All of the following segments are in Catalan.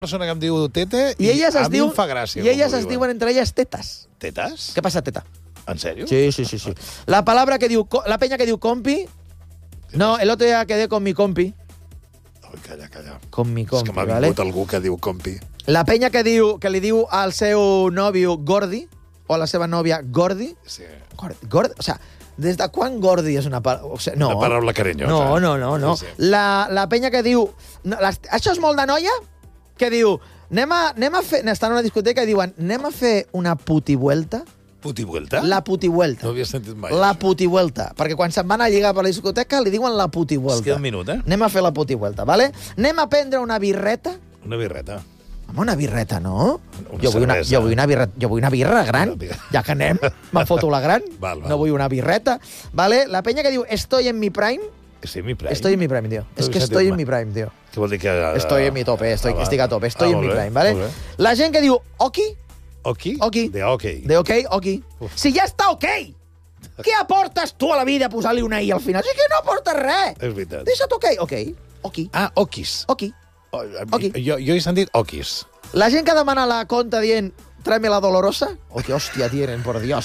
persona que em diu Tete I elles a es mi diu, em fa gràcia. i elles es diuen entre elles tetas. Tetes? ¿Qué pasa, teta? ¿En serio? Sí. La palabra que diu, la peña que diu compi, no, el otro día quedé con mi compi. Ui, calla. Con mi És que compi, m'ha ¿vale? vingut algú que diu compi. La peña que li diu al seu nòvio Gordi, o a la seva nòvia Gordi. Sí. Gordi, o sea, des de quan Gordi és una paraula? O sea, no. Una paraula carinyosa. No. Sí. La penya que diu... No, això és molt de noia, que diu... Anem a fer... Estan a una discoteca i diuen anem a fer una putivuelta. Putivuelta? La putivuelta. No havia sentit mai. La això. putivuelta. Perquè quan se'n van a lligar per la discoteca li diuen la putivuelta. Es queda un minut, Anem a fer la putivuelta, ¿vale? Anem a prendre una birreta. Una birreta. Home, una birreta, no? Una Jo vull cervesa. una birra gran. Una birra. Ja que anem, me'n foto la gran. Val. No vull una birreta. ¿Vale? La penya que diu estoy en mi prime. Sí, mi prime. Estoy en mi prime, tío. Es que estoy en mi prime, tío. Què vol dir que... Estoy en mi tope, estic a tope. Estoy en mi molt bé, prime, ¿vale? molt bé. La gent que diu oki, Oki? Oki. De ok. de ok, oki. Si ja està ok! Què aportes tu a la vida posar-li una i al final? Si que no aportes res! És veritat. Deixa't ok, ok. Oki. Ah, okis. Oki. Oki. Jo he sentit okis. La gent que demana la compta dient tráeme la dolorosa. Oh, qué hostia tienen, por Dios.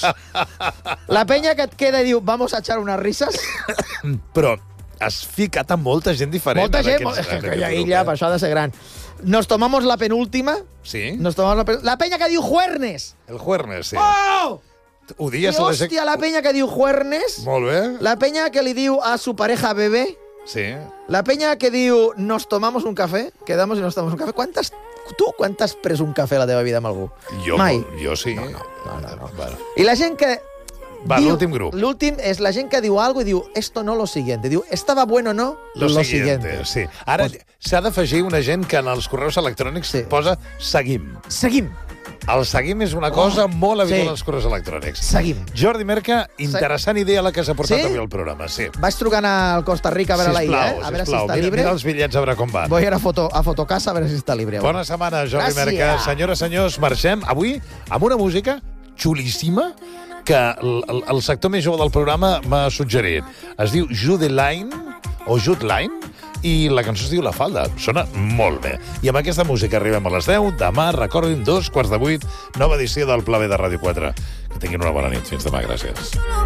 La penya que et queda i diu vamos a echar unas risas. Però has ficat amb molta gent diferent. Molta gent, en aquest aquella grup, illa, per això ha de ser gran. Nos tomamos la penúltima. Sí? La penya que diu juernes. El juernes, sí. Oh! Ho I dies a la gent... hòstia, la penya que diu juernes. Molt bé. La penya que li diu a su pareja bebé. Sí. La penya que diu nos tomamos un café. Quedamos y nos tomamos un café. Quan t'has pres un cafè a la teva vida amb algú? Mai. Jo sí. No. Bueno. I la gent que... Va, l'últim grup. L'últim és la gent que diu alguna cosa i diu esto no lo siguiente. Diu, estaba bueno no lo siguiente. Sí. Ara s'ha d'afegir una gent que en els correus electrònics posa seguim. Seguim. El seguim és una cosa molt habitual als correus electrònics. Seguim. Jordi Merca, interessant idea la que s'ha portat avui al programa. Sí. Vaig trucant al Costa Rica a veure la IA, a veure si està libre. Mira els bitllets a veure com van. Voy a ir a Fotocasa a veure si està libre. Bona setmana, Jordi Merca. Senyores, senyors, marxem avui amb una música xulíssima que el sector més jove del programa m'ha suggerit. Es diu Jude Line, o Jude Line, i la cançó es diu La Falda. Sona molt bé. I amb aquesta música arribem a les 10. Demà, recordin, 7:45, nova edició del Pla B de Ràdio 4. Que tinguin una bona nit. Fins demà. Gràcies.